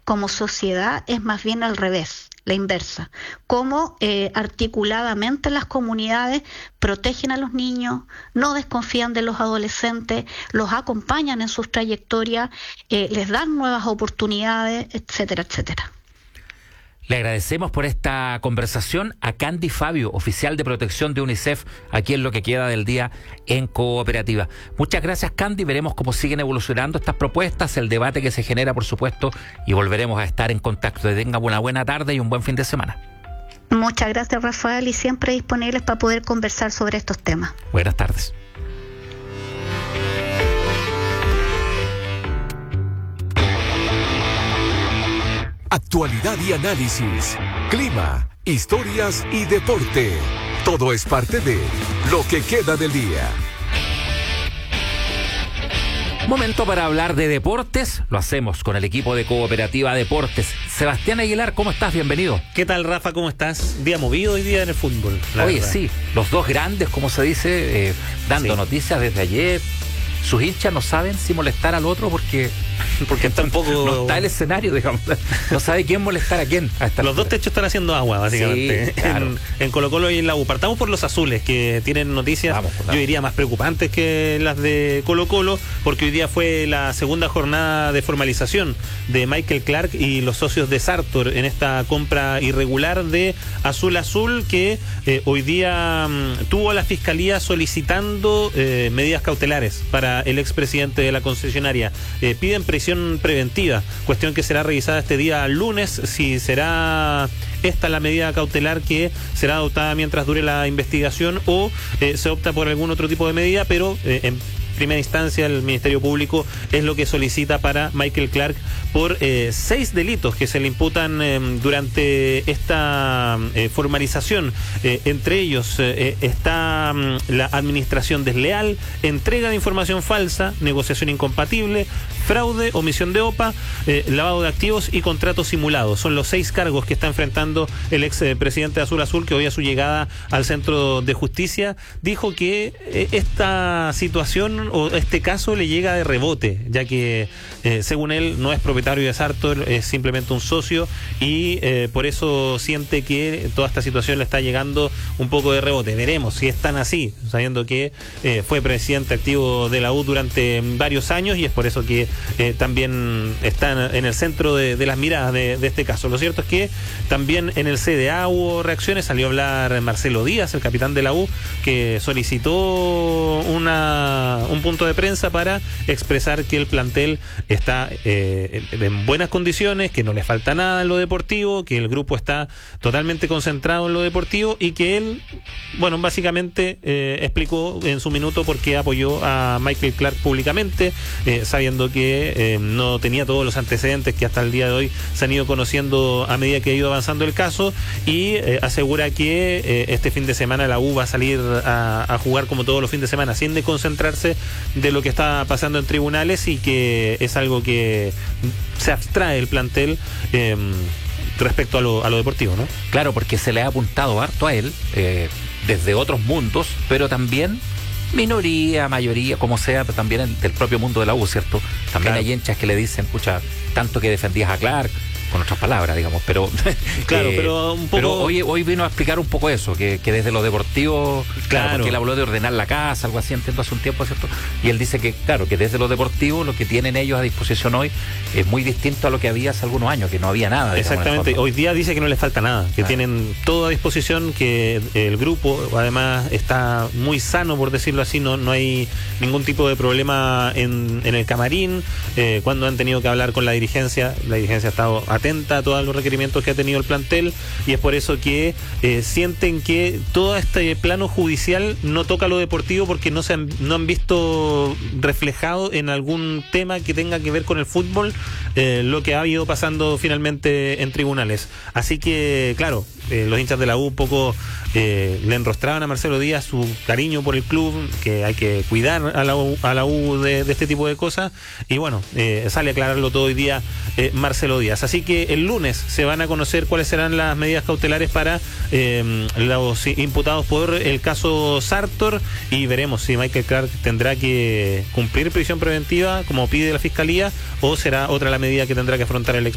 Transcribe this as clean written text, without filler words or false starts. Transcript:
como sociedad es más bien al revés, la inversa. Cómo articuladamente las comunidades protegen a los niños, no desconfían de los adolescentes, los acompañan en sus trayectorias, les dan nuevas oportunidades, etcétera, etcétera. Le agradecemos por esta conversación a Candy Fabio, oficial de protección de UNICEF, aquí en lo que queda del día en Cooperativa. Muchas gracias, Candy. Veremos cómo siguen evolucionando estas propuestas, el debate que se genera, por supuesto, y volveremos a estar en contacto. Que tenga una buena tarde y un buen fin de semana. Muchas gracias, Rafael, y siempre disponibles para poder conversar sobre estos temas. Buenas tardes. Actualidad y análisis, clima, historias y deporte. Todo es parte de Lo que queda del día. Momento para hablar de deportes. Lo hacemos con el equipo de Cooperativa Deportes. Sebastián Aguilar, ¿cómo estás? Bienvenido. ¿Qué tal, Rafa? ¿Cómo estás? Día movido hoy día en el fútbol. Oye, verdad. Sí, los dos grandes, como se dice, dando noticias desde ayer. Sus hinchas no saben si molestar al otro porque tampoco no está el escenario, digamos. No sabe quién molestar a quién. Los dos techos están haciendo agua, básicamente. Sí, claro. En Colo-Colo y en la U. Partamos por los azules, que tienen noticias, yo diría, más preocupantes que las de Colo-Colo, porque hoy día fue la segunda jornada de formalización de Michael Clark y los socios de Sartor en esta compra irregular de Azul, que hoy día tuvo a la Fiscalía solicitando medidas cautelares para el expresidente de la concesionaria. Piden prisión preventiva, cuestión que será revisada este día lunes, si será esta la medida cautelar que será adoptada mientras dure la investigación o se opta por algún otro tipo de medida, pero en primera instancia el Ministerio Público es lo que solicita para Michael Clark por 6 delitos que se le imputan durante esta formalización. Entre ellos está la administración desleal, entrega de información falsa, negociación incompatible, fraude, omisión de OPA, lavado de activos y contrato simulado. Son los 6 cargos que está enfrentando el ex presidente de Azul, que hoy a su llegada al Centro de Justicia dijo que esta situación o este caso le llega de rebote, ya que según él no es propietario de Sartor, es simplemente un socio y por eso siente que toda esta situación le está llegando un poco de rebote. Veremos si es tan así, sabiendo que fue presidente activo de la U durante varios años y es por eso que también está en el centro de las miradas de este caso. Lo cierto es que también en el CDA hubo reacciones, salió a hablar Marcelo Díaz, el capitán de la U, que solicitó un punto de prensa para expresar que el plantel está en buenas condiciones, que no le falta nada en lo deportivo, que el grupo está totalmente concentrado en lo deportivo y que él, bueno, básicamente explicó en su minuto por qué apoyó a Michael Clark públicamente, sabiendo que no tenía todos los antecedentes que hasta el día de hoy se han ido conociendo a medida que ha ido avanzando el caso y asegura que este fin de semana la U va a salir a jugar como todos los fines de semana, sin desconcentrarse de lo que está pasando en tribunales y que es algo que se abstrae el plantel respecto a lo deportivo, ¿no? Claro, porque se le ha apuntado harto a él desde otros mundos, pero también minoría, mayoría, como sea, pero también del propio mundo de la U, ¿cierto? También hay hinchas que le dicen, pucha, tanto que defendías a Clark, con otras palabras, digamos, pero claro, pero un poco. Pero hoy vino a explicar un poco eso, que desde lo deportivo, claro, porque él habló de ordenar la casa, algo así, entiendo, hace un tiempo, ¿cierto? Y él dice que, claro, que desde lo deportivo lo que tienen ellos a disposición hoy es muy distinto a lo que había hace algunos años, que no había nada. Exactamente, hoy día dice que no les falta nada, que tienen todo a disposición, que el grupo además está muy sano, por decirlo así, no hay ningún tipo de problema en el camarín, cuando han tenido que hablar con la dirigencia ha estado atenta a todos los requerimientos que ha tenido el plantel y es por eso que sienten que todo este plano judicial no toca lo deportivo porque no han visto reflejado en algún tema que tenga que ver con el fútbol lo que ha ido pasando finalmente en tribunales. Así que, claro, los hinchas de la U un poco le enrostraban a Marcelo Díaz su cariño por el club, que hay que cuidar a la U de este tipo de cosas y bueno, sale a aclararlo todo hoy día Marcelo Díaz. Así que el lunes se van a conocer cuáles serán las medidas cautelares para los imputados por el caso Sartor y veremos si Michael Clark tendrá que cumplir prisión preventiva como pide la Fiscalía o será otra la medida que tendrá que afrontar el